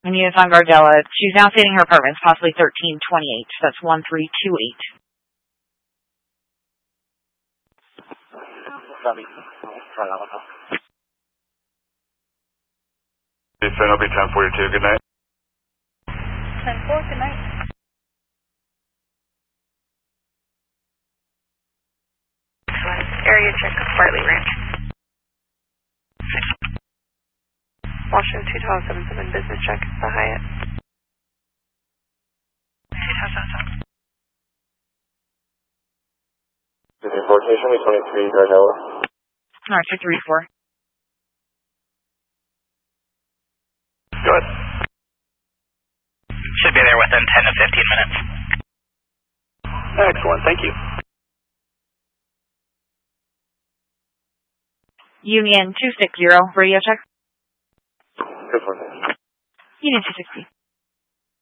Units on Gardella. She's now stating her apartment is possibly 1328. That's 1328. It'll be 1042. Good night. 10-4, good night. Area check of Bartley Ranch. Washington 2077 business check at the Hyatt. 2077. Importation, 23 Gardella. Alright, 634. Good. Should be there within 10 to 15 minutes. Excellent, thank you. Union 260, radio check. Good one. Union 260.